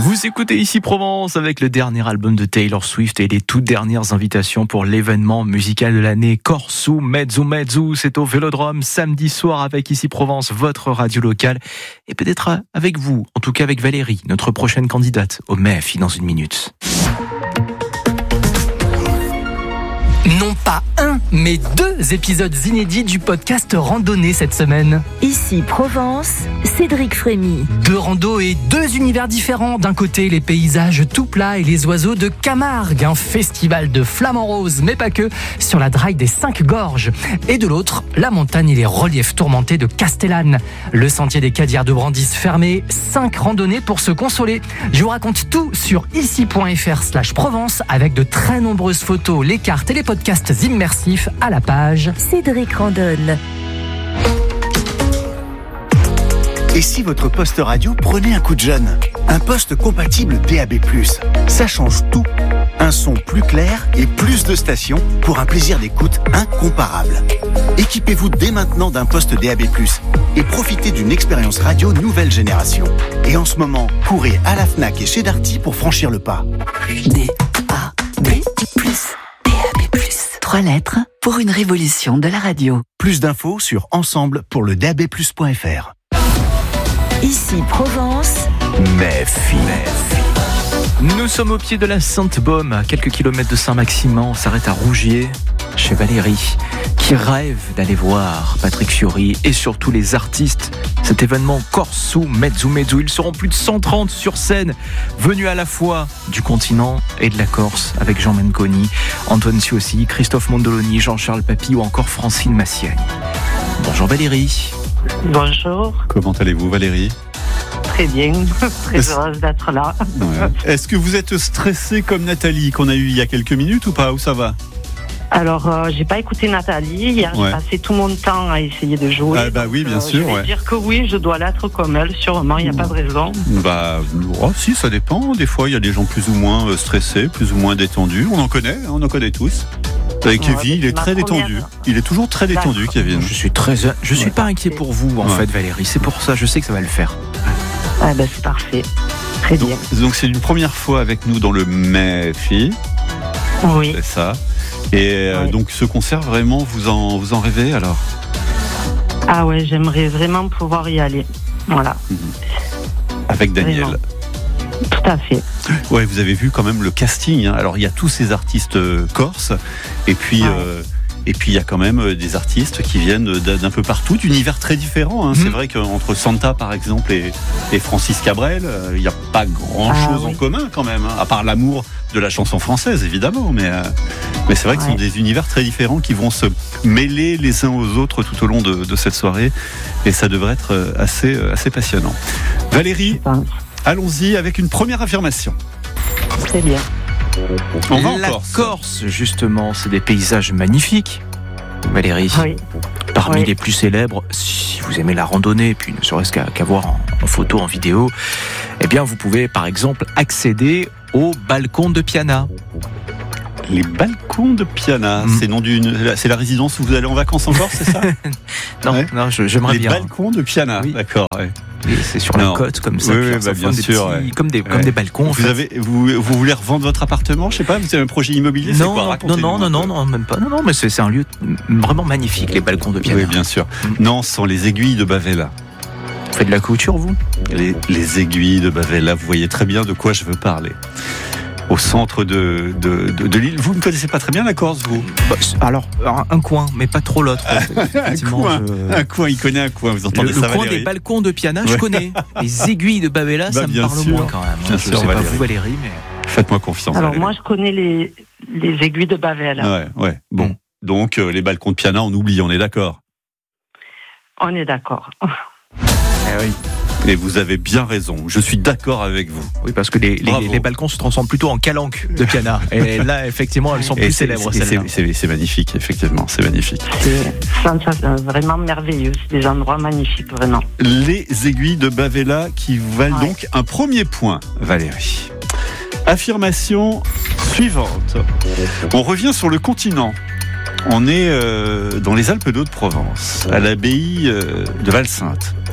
Vous écoutez Ici Provence avec le dernier album de Taylor Swift et les toutes dernières invitations pour l'événement musical de l'année Corsu Mezzu Mezzu. C'est au Vélodrome samedi soir avec Ici Provence, votre radio locale. Et peut-être avec vous, en tout cas avec Valérie, notre prochaine candidate au MEF dans une minute. Non pas un, mais 2 épisodes inédits du podcast Randonnée cette semaine. Ici Provence, Cédric Frémy. 2 randos et 2 univers différents. D'un côté, les paysages tout plats et les oiseaux de Camargue, un festival de flamants roses, mais pas que, sur la draille des 5 gorges. Et de l'autre, la montagne et les reliefs tourmentés de Castellane. Le sentier des Cadières de Brandis fermé, 5 randonnées pour se consoler. Je vous raconte tout sur ici.fr/Provence avec de très nombreuses photos, les cartes et les podcasts immersifs à la page Cédric Randonne. Et si votre poste radio prenait un coup de jeune ? Un poste compatible DAB+. Ça change tout. Un son plus clair et plus de stations pour un plaisir d'écoute incomparable. Équipez-vous dès maintenant d'un poste DAB+, et profitez d'une expérience radio nouvelle génération. Et en ce moment, courez à la Fnac et chez Darty pour franchir le pas. DAB+. 3 lettres pour une révolution de la radio. Plus d'infos sur ensemble pour le dabplus.fr. Ici Provence, MEF. Nous sommes au pied de la Sainte-Baume, à quelques kilomètres de Saint-Maximin. On s'arrête à Rougier, chez Valérie, qui rêve d'aller voir Patrick Fiori et surtout les artistes. Cet événement Corsu Mezzu Mezzu, ils seront plus de 130 sur scène, venus à la fois du continent et de la Corse, avec Jean Menconi, Antoine Ciossi, Christophe Mondoloni, Jean-Charles Papy ou encore Francine Massiagne. Bonjour Valérie. Bonjour. Comment allez-vous Valérie ? Très bien, très heureuse d'être là. Ouais. Est-ce que vous êtes stressée comme Nathalie qu'on a eu il y a quelques minutes ou pas ? Ou ça va ? Alors, j'ai pas écouté Nathalie. Hier, j'ai passé tout mon temps à essayer de jouer. Ah bah oui, bien sûr. Je vais dire que oui, je dois l'être comme elle, sûrement, il n'y a pas de raison. Bah, si, ça dépend. Des fois, il y a des gens plus ou moins stressés, plus ou moins détendus. On en connaît tous. Avec Kevin, il est très détendu. Il est toujours très détendu, Kevin. Je suis pas inquiet pour vous, en fait, Valérie. C'est pour ça, je sais que ça va le faire. Ah ben, c'est parfait. Très bien. Donc, c'est une première fois avec nous dans le MEFI. Oui. C'est ça. Et donc, ce concert, vraiment, vous en rêvez, alors ? Ah ouais, j'aimerais vraiment pouvoir y aller. Voilà. Avec Daniel. Vraiment. Tout à fait. Ouais, vous avez vu quand même le casting. Hein. Alors, il y a tous ces artistes corses, et puis il y a quand même des artistes qui viennent d'un peu partout, d'univers très différents. Hein. C'est vrai qu'entre Santa, par exemple, et Francis Cabrel, il n'y a pas grand-chose en commun quand même, hein, à part l'amour de la chanson française, évidemment. Mais c'est vrai que ce sont des univers très différents qui vont se mêler les uns aux autres tout au long de cette soirée, et ça devrait être assez passionnant. Valérie, allons-y avec une première affirmation. Très bien. On va en la Corse. Corse, justement, c'est des paysages magnifiques, Valérie. Oui. Parmi les plus célèbres, si vous aimez la randonnée, puis ne serait-ce qu'à voir en photo, en vidéo, eh bien, vous pouvez, par exemple, accéder au balcon de Piana. Les balcons de Piana, c'est la résidence où vous allez en vacances en Corse, c'est ça ? Non, j'aimerais bien. Les balcons de Piana, d'accord. Ouais. Et c'est sur la côte comme ça. Oui, bien sûr. Comme des balcons. Vous voulez revendre votre appartement ? Je sais pas, vous avez un projet immobilier ? Non, même pas. Non, mais c'est un lieu vraiment magnifique, les balcons de Piana. Oui, bien sûr. Non, ce sont les aiguilles de Bavella. Vous faites de la couture, vous ? Les aiguilles de Bavella, vous voyez très bien de quoi je veux parler. Au centre de l'île. Vous ne connaissez pas très bien la Corse, vous ? Alors, un coin, mais pas trop l'autre. Un coin, il connaît un coin, vous entendez ça, Le coin Valérie ? des balcons de Piana, je connais. Les aiguilles de Bavella, ça me parle moins quand même. Bien je sûr, sais pas Valérie. vous, Valérie, mais... Faites-moi confiance. Alors, Valérie. moi, je connais les aiguilles de Bavella. Ouais. Bon. Donc, les balcons de Piana, on oublie, on est d'accord ? On est d'accord. Oui. Et vous avez bien raison, je suis d'accord avec vous. Oui, parce que les balcons se transforment plutôt en calanques de Piana. Et là, effectivement, elles sont plus célèbres. C'est magnifique, effectivement, c'est magnifique. C'est vraiment merveilleux, c'est des endroits magnifiques, vraiment. Les aiguilles de Bavella qui valent donc un premier point, Valérie. Affirmation suivante. On revient sur le continent. On est dans les Alpes d'Haute-Provence, à l'abbaye de Val-Sainte.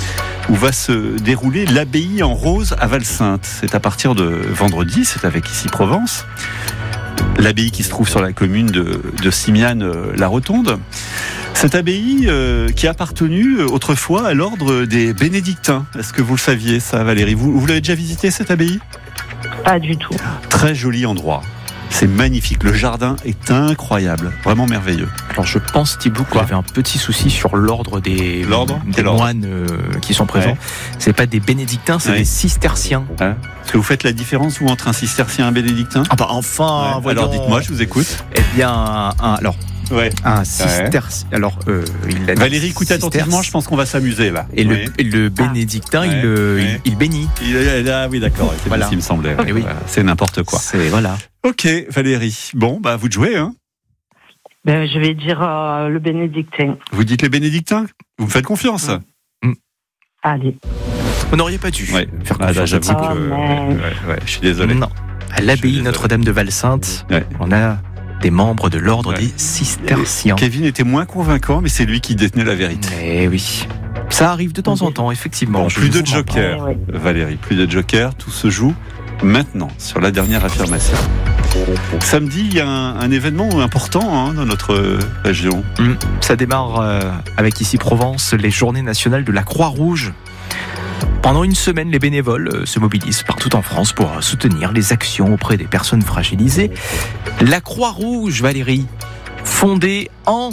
où va se dérouler l'abbaye en rose à Val-Sainte. C'est à partir de vendredi, c'est avec Ici Provence. L'abbaye qui se trouve sur la commune de Simiane-la-Rotonde. Cette abbaye qui a appartenu autrefois à l'ordre des bénédictins. Est-ce que vous le saviez ça, Valérie ? Vous l'avez déjà visité, cette abbaye ? Pas du tout. Très joli endroit. C'est magnifique. Le jardin est incroyable. Vraiment merveilleux. Alors je pense, Thibaut, qu'il y avait un petit souci sur l'ordre des moines qui sont présents. Ouais. C'est pas des bénédictins, c'est des cisterciens. Hein ? Est-ce que vous faites la différence, vous, entre un cistercien et un bénédictin ? Ah bah enfin, voyons. Alors dites-moi, je vous écoute. Eh bien, un cistercien. Alors, Valérie, écoutez attentivement, je pense qu'on va s'amuser là. Et le bénédictin, il bénit. Oui, d'accord. C'est voilà. Ce qui me semblait. Oui. C'est n'importe quoi. Voilà. Ok, Valérie. Bon, bah vous de jouer, hein. Je vais dire le bénédictin. Vous dites les bénédictins ? Vous me faites confiance ? Allez. Vous n'auriez pas dû faire confiance. Là, j'avoue que je suis désolé. Non. À l'abbaye Notre-Dame de Val-Sainte, on a des membres de l'ordre des cisterciens. Kevin était moins convaincant, mais c'est lui qui détenait la vérité. Eh oui. Ça arrive de temps en temps, effectivement. Bon, plus de joker, Valérie, plus de joker. Tout se joue maintenant sur la dernière affirmation. Samedi, il y a un événement important dans notre région. Ça démarre avec Ici Provence, les journées nationales de la Croix-Rouge. Pendant une semaine, les bénévoles se mobilisent partout en France pour soutenir les actions auprès des personnes fragilisées. La Croix-Rouge, Valérie, fondée en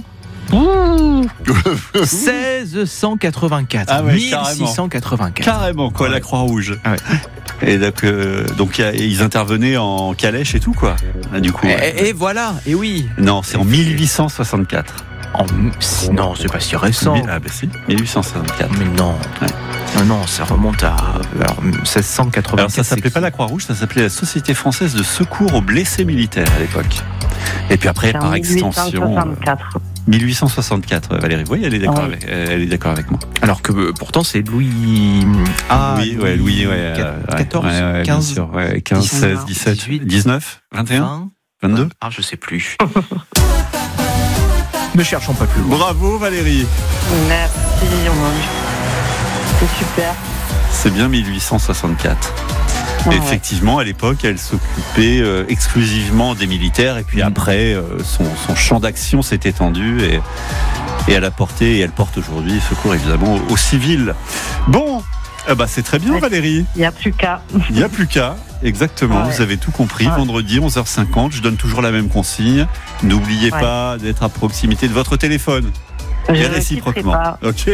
1684. 1684. Carrément, quoi, la Croix-Rouge. Ah ouais. Et donc ils intervenaient en calèche et tout, quoi. Du coup. Et voilà, et oui. Non, c'est en 1864. Non, c'est pas si récent. Ah bah si, 1864. Mais non. Non, ça remonte à 1684. Alors ça s'appelait pas la Croix-Rouge, ça s'appelait la Société Française de Secours aux Blessés Militaires à l'époque. Et puis après, par extension... 1864, Valérie. Oui, elle est d'accord avec moi. Alors que pourtant c'est Louis... Louis 14, 15, 15, 16, 17, 18, 19, 21, 22. Ah, je sais plus. Ne cherchons pas plus loin. Bravo, Valérie. Merci, c'est super. C'est bien 1864. Effectivement, à l'époque, elle s'occupait exclusivement des militaires. Et puis après, son champ d'action s'est étendu et elle a porté, et elle porte aujourd'hui secours évidemment aux civils. Bon, c'est très bien, Valérie. Il n'y a plus qu'à. Il n'y a plus qu'à, exactement. Vous avez tout compris. Vendredi, 11h50, je donne toujours la même consigne. N'oubliez pas d'être à proximité de votre téléphone. Et réciproquement. Ok.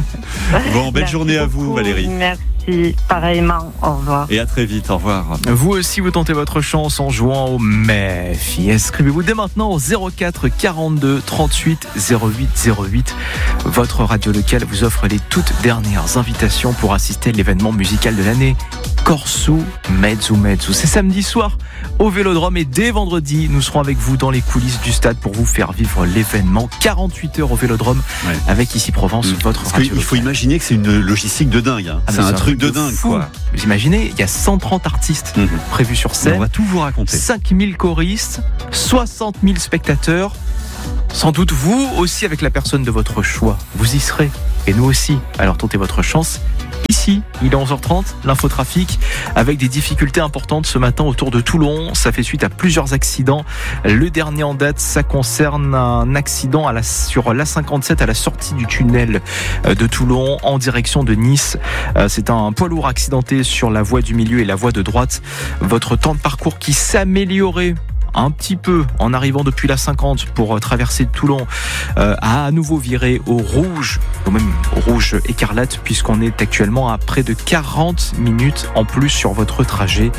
Bon, belle journée à vous, Valérie. Merci, pareillement. Au revoir. Et à très vite, au revoir. Vous aussi, vous tentez votre chance en jouant au MEFI. Inscrivez-vous dès maintenant au 04 42 38 08 08. Votre radio locale vous offre les toutes dernières invitations pour assister à l'événement musical de l'année. Corso Mezzo Mezzo. C'est samedi soir au Vélodrome et dès vendredi, nous serons avec vous dans les coulisses du stade pour vous faire vivre l'événement. 48 heures au Vélodrome avec Ici Provence, votre radio locale. Il faut imaginer que c'est une logistique de dingue. C'est un truc de dingue, quoi. Vous imaginez, il y a 130 artistes prévus sur scène. On va tout vous raconter. 5000 choristes, 60 000 spectateurs. Sans doute vous aussi avec la personne de votre choix. Vous y serez. Et nous aussi. Alors tentez votre chance. Ici, il est 11h30, l'infotrafic, avec des difficultés importantes ce matin autour de Toulon. Ça fait suite à plusieurs accidents. Le dernier en date, ça concerne un accident sur l'A57 à la sortie du tunnel de Toulon en direction de Nice. C'est un poids lourd accidenté sur la voie du milieu et la voie de droite. Votre temps de parcours qui s'améliorait un petit peu en arrivant depuis la 50 pour traverser Toulon, a à nouveau viré au rouge, ou même au rouge écarlate, puisqu'on est actuellement à près de 40 minutes en plus sur votre trajet.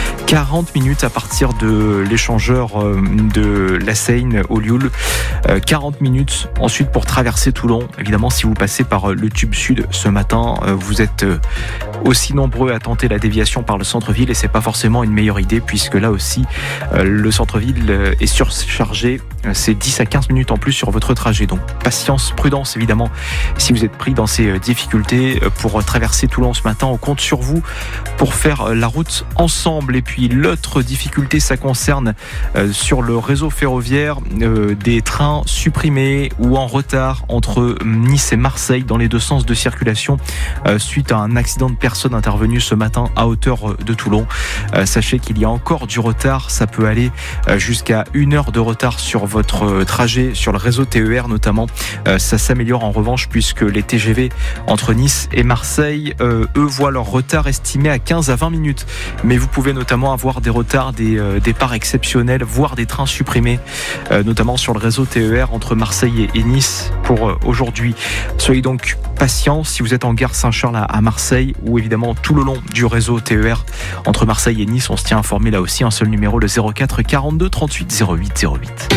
40 minutes à partir de l'échangeur de la Seine au Lioul. 40 minutes ensuite pour traverser Toulon. Évidemment, si vous passez par le tube sud ce matin, vous êtes aussi nombreux à tenter la déviation par le centre-ville et c'est pas forcément une meilleure idée puisque là aussi, le centre centre-ville est surchargé. C'est 10 à 15 minutes en plus sur votre trajet. Donc patience, prudence évidemment. Si vous êtes pris dans ces difficultés pour traverser Toulon ce matin, on compte sur vous pour faire la route ensemble. Et puis l'autre difficulté, ça concerne sur le réseau ferroviaire des trains supprimés ou en retard entre Nice et Marseille dans les deux sens de circulation suite à un accident de personne intervenu ce matin à hauteur de Toulon. Sachez qu'il y a encore du retard, ça peut aller jusqu'à 1 heure de retard sur votre trajet sur le réseau TER notamment. Ça s'améliore en revanche puisque les TGV entre Nice et Marseille, eux voient leur retard estimé à 15 à 20 minutes. Mais vous pouvez notamment avoir des retards, des départs exceptionnels, voire des trains supprimés, notamment sur le réseau TER entre Marseille et Nice pour aujourd'hui. Soyez donc patients si vous êtes en gare Saint-Charles à Marseille ou évidemment tout le long du réseau TER entre Marseille et Nice. On se tient informé là aussi, un seul numéro, le 04 42 38 08 08.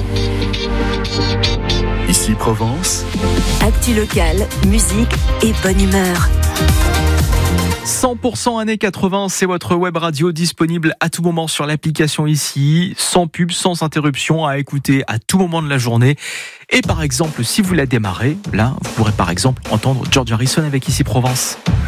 Ici Provence. Actu locale, musique et bonne humeur. 100% années 80, c'est votre web radio disponible à tout moment sur l'application ici, sans pub, sans interruption, à écouter à tout moment de la journée. Et par exemple, si vous la démarrez, là, vous pourrez par exemple entendre George Harrison avec Ici Provence.